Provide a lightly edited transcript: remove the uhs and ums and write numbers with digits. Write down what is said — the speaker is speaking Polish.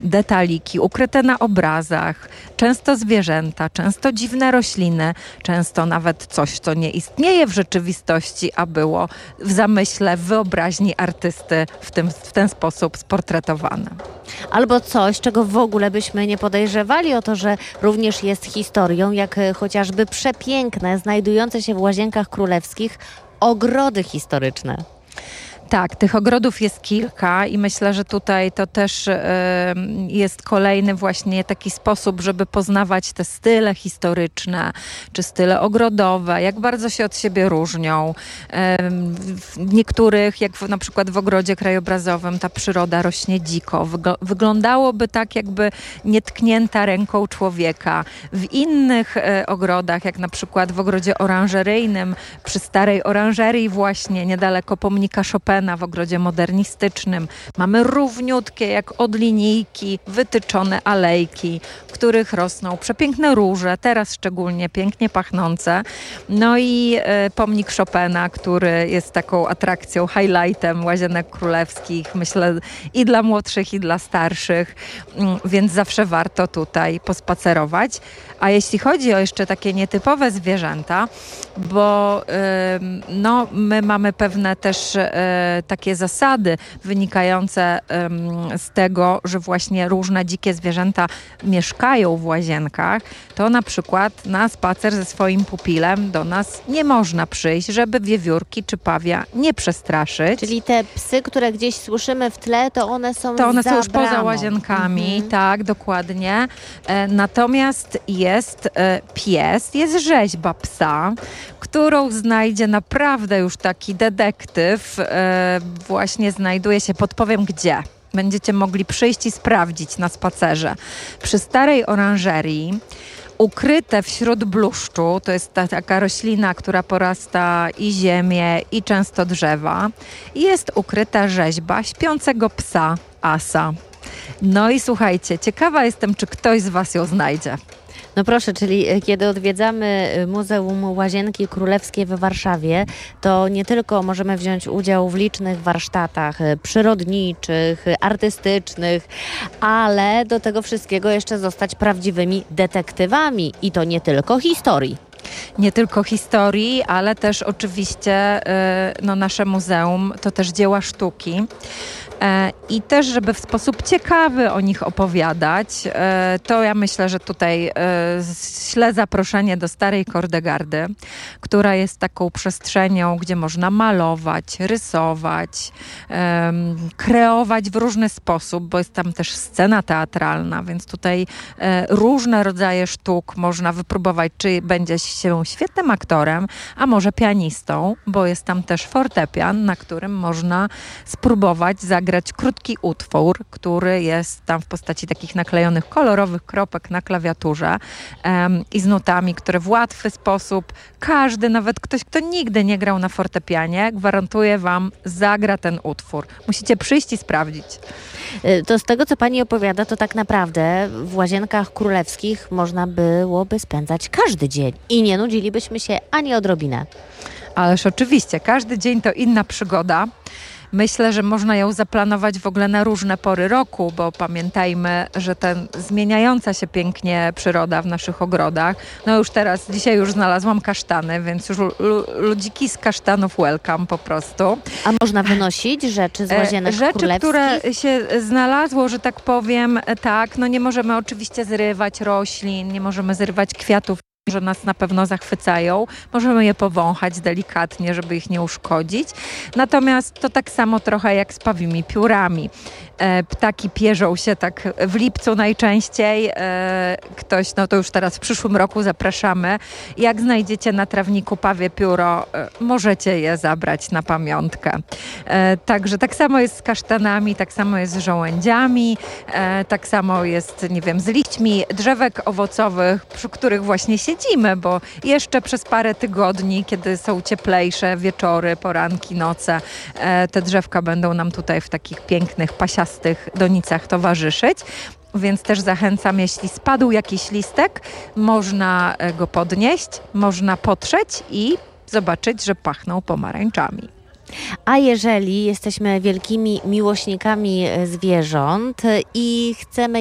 detaliki ukryte na obrazach, często zwierzęta, często dziwne rośliny, często nawet coś, co nie istnieje w rzeczywistości, a było w zamyśle, w wyobraźni artysty w ten sposób sportretowane. Albo coś, czego w ogóle byśmy nie podejrzewali o to, że również jest historią, jak chociażby przepiękne, znajdujące się w Łazienkach Królewskich ogrody historyczne. Tak, tych ogrodów jest kilka i myślę, że tutaj to też jest kolejny właśnie taki sposób, żeby poznawać te style historyczne, czy style ogrodowe, jak bardzo się od siebie różnią. W niektórych, jak na przykład w ogrodzie krajobrazowym, ta przyroda rośnie dziko. Wyglądałoby tak, jakby nietknięta ręką człowieka. W innych ogrodach, jak na przykład w ogrodzie oranżeryjnym, przy starej oranżerii właśnie, niedaleko pomnika Chopina, w ogrodzie modernistycznym. Mamy równiutkie, jak od linijki, wytyczone alejki, w których rosną przepiękne róże, teraz szczególnie pięknie pachnące. No i pomnik Chopina, który jest taką atrakcją, highlightem Łazienek Królewskich, myślę i dla młodszych, i dla starszych, więc zawsze warto tutaj pospacerować. A jeśli chodzi o jeszcze takie nietypowe zwierzęta, bo no, my mamy pewne też takie zasady wynikające z tego, że właśnie różne dzikie zwierzęta mieszkają w Łazienkach, to na przykład na spacer ze swoim pupilem do nas nie można przyjść, żeby wiewiórki czy pawia nie przestraszyć. Czyli te psy, które gdzieś słyszymy w tle, to one są już poza bramą. Łazienkami, tak, dokładnie. Natomiast jest pies, jest rzeźba psa, którą znajdzie naprawdę już taki detektyw. Właśnie znajduje się, podpowiem gdzie. Będziecie mogli przyjść i sprawdzić na spacerze. Przy starej oranżerii, ukryte wśród bluszczu, to jest taka roślina, która porasta i ziemię, i często drzewa, jest ukryta rzeźba śpiącego psa Asa. No i słuchajcie, ciekawa jestem, czy ktoś z Was ją znajdzie. No proszę, czyli kiedy odwiedzamy Muzeum Łazienki Królewskie w Warszawie, to nie tylko możemy wziąć udział w licznych warsztatach przyrodniczych, artystycznych, ale do tego wszystkiego jeszcze zostać prawdziwymi detektywami i to nie tylko historii. Nie tylko historii, ale też oczywiście no, nasze muzeum to też dzieła sztuki. I też, żeby w sposób ciekawy o nich opowiadać, to ja myślę, że tutaj ślę zaproszenie do Starej Kordegardy, która jest taką przestrzenią, gdzie można malować, rysować, kreować w różny sposób, bo jest tam też scena teatralna, więc tutaj różne rodzaje sztuk można wypróbować, czy będzie się świetnym aktorem, a może pianistą, bo jest tam też fortepian, na którym można spróbować zagrać krótki utwór, który jest tam w postaci takich naklejonych kolorowych kropek na klawiaturze i z nutami, które w łatwy sposób każdy, nawet ktoś, kto nigdy nie grał na fortepianie, gwarantuje Wam, zagra ten utwór. Musicie przyjść i sprawdzić. To z tego, co Pani opowiada, to tak naprawdę w Łazienkach Królewskich można byłoby spędzać każdy dzień i nie nudzilibyśmy się ani odrobinę. Ależ oczywiście, każdy dzień to inna przygoda. Myślę, że można ją zaplanować w ogóle na różne pory roku, bo pamiętajmy, że ten zmieniająca się pięknie przyroda w naszych ogrodach, no już teraz, dzisiaj już znalazłam kasztany, więc już ludziki z kasztanów welcome po prostu. A można wynosić rzeczy z Łazienek Królewskich? Które się znalazło, że tak powiem, tak, no nie możemy oczywiście zrywać roślin, nie możemy zrywać kwiatów, że nas na pewno zachwycają. Możemy je powąchać delikatnie, żeby ich nie uszkodzić. Natomiast to tak samo trochę jak z pawimi piórami. Ptaki pierzą się tak w lipcu najczęściej. Ktoś, no to już teraz w przyszłym roku zapraszamy. Jak znajdziecie na trawniku pawie pióro, możecie je zabrać na pamiątkę. Także tak samo jest z kasztanami, tak samo jest z żołędziami, tak samo jest, nie wiem, z liśćmi drzewek owocowych, przy których właśnie siedzimy, bo jeszcze przez parę tygodni, kiedy są cieplejsze wieczory, poranki, noce, te drzewka będą nam tutaj w takich pięknych, pasiastych donicach towarzyszyć. Więc też zachęcam, jeśli spadł jakiś listek, można go podnieść, można potrzeć i zobaczyć, że pachną pomarańczami. A jeżeli jesteśmy wielkimi miłośnikami zwierząt i chcemy